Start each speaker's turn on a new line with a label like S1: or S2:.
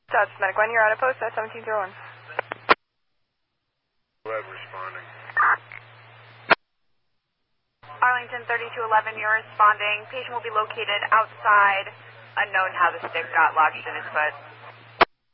S1: South Medic 1, you're out of post at 1701.
S2: Web responding.
S3: Arlington 3211, you're responding. Patient will be located outside. Unknown how the stick got lodged in his foot.